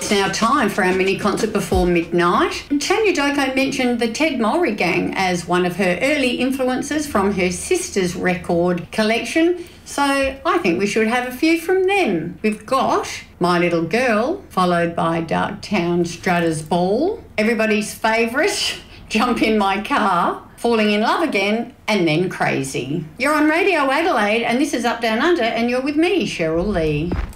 It's now time for our mini concert before midnight. Tanya Doko mentioned the Ted Mulry Gang as one of her early influences from her sister's record collection, so I think we should have a few from them. We've got My Little Girl, followed by Darktown Strutter's Ball, everybody's favourite, Jump in My Car, Falling in Love Again, and then Crazy. You're on Radio Adelaide and this is Up Down Under and you're with me, Cheryl Lee.